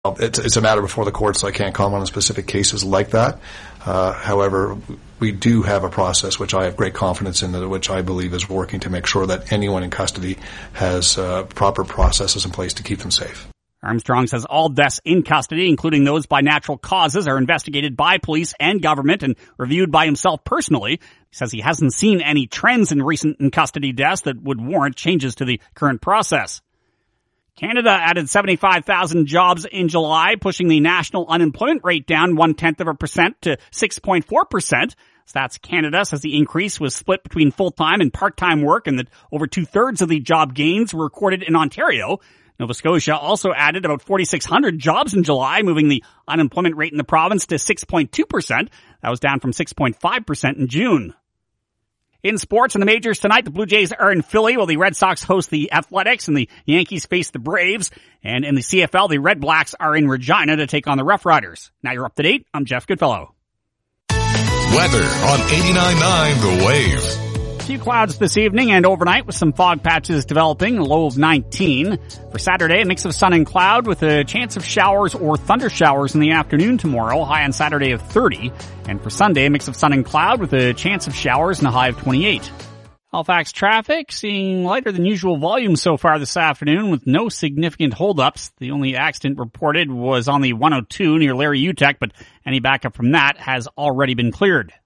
It's a matter before the courts, so I can't comment on specific cases like that. However, we do have a process which I have great confidence in, which I believe is working to make sure that anyone in custody has proper processes in place to keep them safe. Armstrong says all deaths in custody, including those by natural causes, are investigated by police and government and reviewed by himself personally. He says he hasn't seen any trends in recent in-custody deaths that would warrant changes to the current process. Canada added 75,000 jobs in July, pushing the national unemployment rate down 0.1% to 6.4%. Stats Canada says the increase was split between full-time and part-time work and that over two-thirds of the job gains were recorded in Ontario. Nova Scotia also added about 4,600 jobs in July, moving the unemployment rate in the province to 6.2%. That was down from 6.5% in June. In sports, in the majors tonight, the Blue Jays are in Philly while the Red Sox host the Athletics and the Yankees face the Braves. And in the CFL, the Red Blacks are in Regina to take on the Rough Riders. Now you're up to date. I'm Jeff Goodfellow. Weather on 89.9 The Wave. A few clouds this evening and overnight with some fog patches developing, a low of 19. For Saturday, a mix of sun and cloud with a chance of showers or thunder showers in the afternoon tomorrow, high on Saturday of 30. And for Sunday, a mix of sun and cloud with a chance of showers and a high of 28. Halifax traffic seeing lighter than usual volume so far this afternoon with no significant holdups. The only accident reported was on the 102 near Larry Uteck, but any backup from that has already been cleared.